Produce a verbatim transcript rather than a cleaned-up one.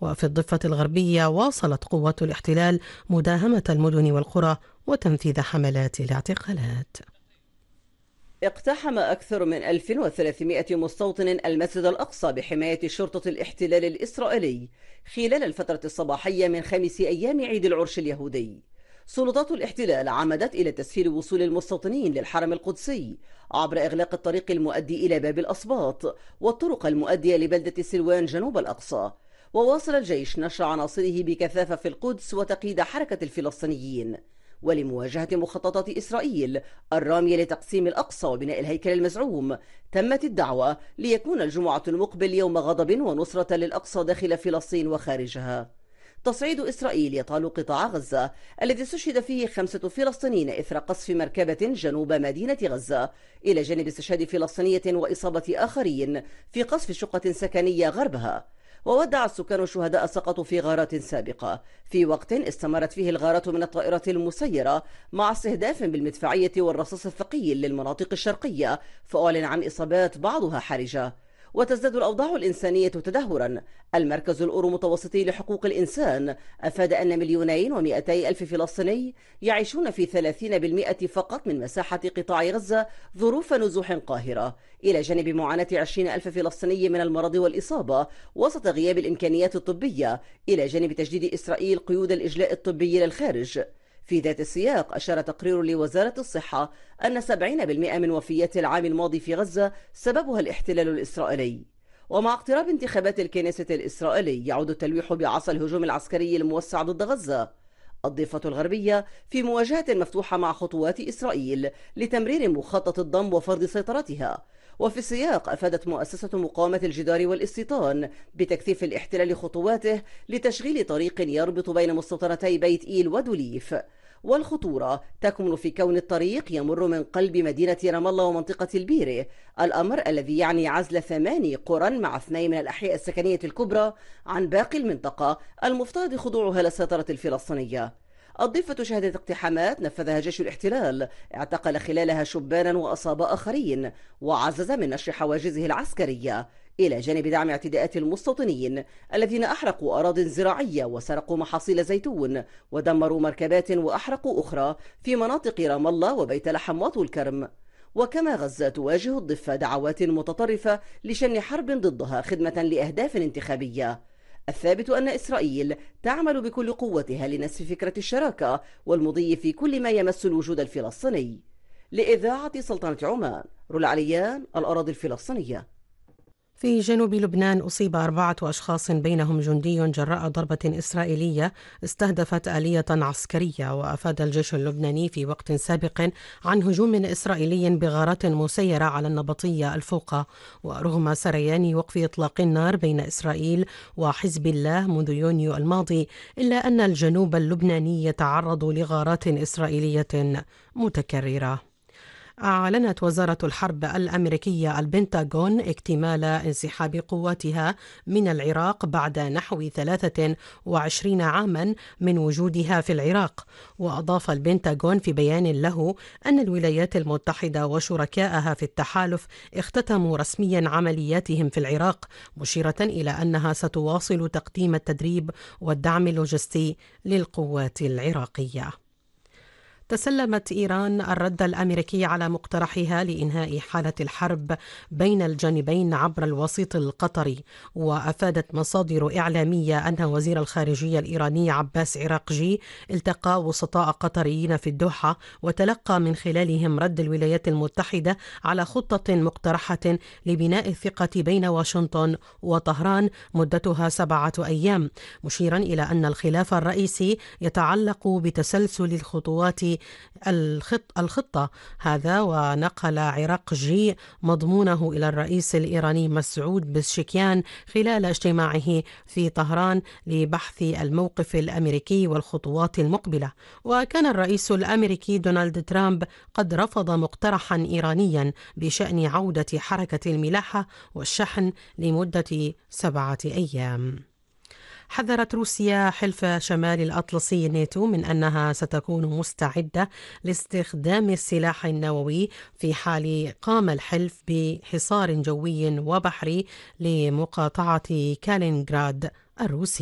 وفي الضفة الغربية واصلت قوات الاحتلال مداهمة المدن والقرى وتنفيذ حملات الاعتقالات. اقتحم أكثر من ألف وثلاثمائة مستوطن المسجد الأقصى بحماية شرطة الاحتلال الإسرائيلي خلال الفترة الصباحية من خامس أيام عيد العرش اليهودي. سلطات الاحتلال عمدت إلى تسهيل وصول المستوطنين للحرم القدسي عبر إغلاق الطريق المؤدي إلى باب الأسباط والطرق المؤدية لبلدة سلوان جنوب الأقصى. وواصل الجيش نشر عناصره بكثافة في القدس وتقييد حركة الفلسطينيين. ولمواجهة مخططات إسرائيل الرامية لتقسيم الأقصى وبناء الهيكل المزعوم، تمت الدعوة ليكون الجمعة المقبل يوم غضب ونصرة للأقصى داخل فلسطين وخارجها. تصعيد إسرائيل يطال قطاع غزة الذي استشهد فيه خمسة فلسطينيين إثر قصف مركبة جنوب مدينة غزة، إلى جانب استشهاد فلسطينية وإصابة آخرين في قصف شقة سكنية غربها. وودع السكان الشهداء سقطوا في غارات سابقة في وقت استمرت فيه الغارات من الطائرة المسيرة مع استهداف بالمدفعية والرصاص الثقيل للمناطق الشرقية، فأعلن عن إصابات بعضها حرجة. وتزداد الأوضاع الإنسانية تدهورا. المركز الأورو متوسطي لحقوق الإنسان أفاد أن مليونين ومئتي ألف فلسطيني يعيشون في ثلاثين بالمئة فقط من مساحة قطاع غزة ظروف نزوح قاهرة، إلى جانب معاناة عشرين ألف فلسطيني من المرض والإصابة وسط غياب الإمكانيات الطبية، إلى جانب تجديد إسرائيل قيود الإجلاء الطبي للخارج. في ذات السياق أشار تقرير لوزارة الصحة أن سبعين بالمئة من وفيات العام الماضي في غزة سببها الاحتلال الإسرائيلي. ومع اقتراب انتخابات الكنيسة الإسرائيلي يعود التلويح بعصا الهجوم العسكري الموسع ضد غزة. الضفة الغربية في مواجهة مفتوحة مع خطوات إسرائيل لتمرير مخطط الضم وفرض سيطرتها. وفي السياق أفادت مؤسسة مقاومة الجدار والاستيطان بتكثيف الاحتلال خطواته لتشغيل طريق يربط بين مستوطنتي بيت إيل ودوليف. والخطورة تكمن في كون الطريق يمر من قلب مدينة رام الله ومنطقة البيرة، الأمر الذي يعني عزل ثماني قرى مع اثنين من الأحياء السكنية الكبرى عن باقي المنطقة المفترض خضوعها للسيطرة الفلسطينية. الضفة شهدت اقتحامات نفذها جيش الاحتلال اعتقل خلالها شبانا وأصاب آخرين، وعزز من نشر حواجزه العسكرية، إلى جانب دعم اعتداءات المستوطنين الذين أحرقوا أراضٍ زراعية وسرقوا محاصيل زيتون ودمروا مركبات وأحرقوا أخرى في مناطق رام الله وبيت لحم وطول كرم. وكما غزة تواجه الضفة دعوات متطرفة لشن حرب ضدها خدمة لأهداف انتخابية. الثابت أن إسرائيل تعمل بكل قوتها لنسف فكرة الشراكة والمضي في كل ما يمس الوجود الفلسطيني. لإذاعة سلطنة عمان، رولا عليان، الأراضي الفلسطينية. في جنوب لبنان أصيب أربعة أشخاص بينهم جندي جراء ضربة إسرائيلية استهدفت آلية عسكرية. وأفاد الجيش اللبناني في وقت سابق عن هجوم إسرائيلي بغارات مسيرة على النبطية الفوقة. ورغم سريان وقف إطلاق النار بين إسرائيل وحزب الله منذ يونيو الماضي، إلا أن الجنوب اللبناني يتعرض لغارات إسرائيلية متكررة. أعلنت وزارة الحرب الأمريكية البنتاغون اكتمال انسحاب قواتها من العراق بعد نحو ثلاثة وعشرين عاما من وجودها في العراق. وأضاف البنتاغون في بيان له أن الولايات المتحدة وشركائها في التحالف اختتموا رسميا عملياتهم في العراق، مشيرة إلى أنها ستواصل تقديم التدريب والدعم اللوجستي للقوات العراقية. تسلمت إيران الرد الأمريكي على مقترحها لإنهاء حالة الحرب بين الجانبين عبر الوسيط القطري. وأفادت مصادر إعلامية أن وزير الخارجية الإيراني عباس عراقجي التقى وسطاء قطريين في الدوحة، وتلقى من خلالهم رد الولايات المتحدة على خطة مقترحة لبناء الثقة بين واشنطن وطهران مدتها سبعة أيام، مشيرا إلى أن الخلاف الرئيسي يتعلق بتسلسل الخطوات الخط الخطة هذا. ونقل عراقجي مضمونه إلى الرئيس الإيراني مسعود بزشكيان خلال اجتماعه في طهران لبحث الموقف الأمريكي والخطوات المقبلة. وكان الرئيس الأمريكي دونالد ترامب قد رفض مقترحا إيرانيا بشأن عودة حركة الملاحة والشحن لمدة سبعة أيام. حذرت روسيا حلف شمال الأطلسي الناتو من أنها ستكون مستعدة لاستخدام السلاح النووي في حال قام الحلف بحصار جوي وبحري لمقاطعة كالينغراد الروسية.